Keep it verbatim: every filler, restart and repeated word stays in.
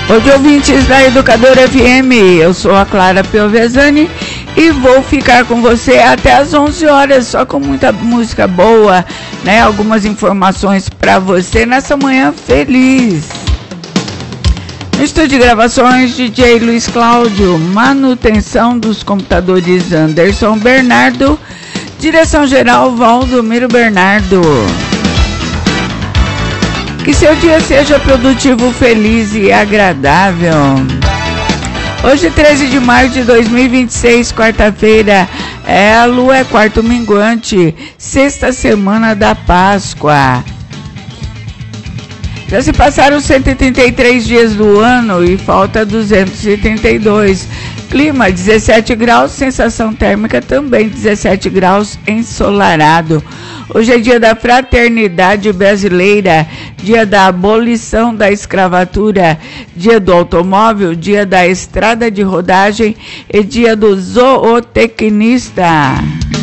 Oi, ouvintes da Educadora F M, eu sou a Clara Piovesan e vou ficar com você até as onze horas, só com muita música boa, né? Algumas informações para você nessa manhã feliz. No estúdio de gravações, D J Luiz Cláudio, manutenção dos computadores Anderson Bernardo, direção geral Valdomiro Bernardo. Que seu dia seja produtivo, feliz e agradável. Hoje, treze de maio de dois mil e vinte e seis, quarta-feira, é a lua é quarto minguante, sexta semana da Páscoa. Já se passaram cento e trinta e três dias do ano e falta duzentos e trinta e dois. Clima dezessete graus, sensação térmica também dezessete graus, ensolarado. Hoje é dia da fraternidade brasileira, dia da abolição da escravatura, dia do automóvel, dia da estrada de rodagem e dia do zootecnista.